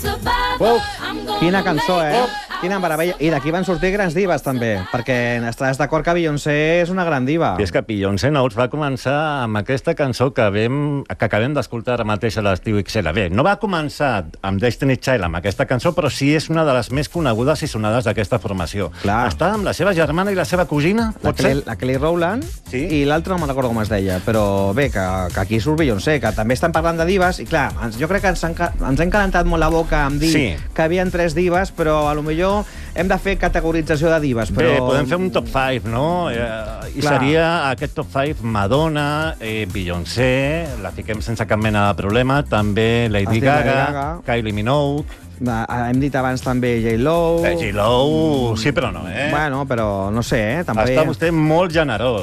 Uf, Quina cançó, Quina meravella. I d'aquí van sortir grans divas, també, perquè estàs d'acord que Beyoncé és una gran diva. i és que Beyoncé Notes va començar amb aquesta cançó que acabem d'escoltar ara mateix a l'estiu XL. Bé, no va començar amb Destiny Child, amb aquesta cançó, però sí és una de les més conegudes i sonades d'aquesta formació. Clar. Està amb la seva germana i la seva cosina, pot ser? La Kelly Rowland, Sí. i l'altra no me'n recordo com es deia, però bé, que aquí surt Beyoncé, que també estan parlant de divas, i clar, jo crec que ens hem calentat molt la boca amb dir Sí. que havien 3 divas, però a lo millor hem de fer categorització de divas. Però... Bé, podem fer un top 5, no? I Clar. seria aquest top 5 Madonna, Beyoncé, la fiquem sense cap mena de problema, també Lady Gaga, Kylie Minogue... Hem dit abans també J-Lo... J-Lo, sí però no, Bueno, però no sé, també... Està vostè molt generós.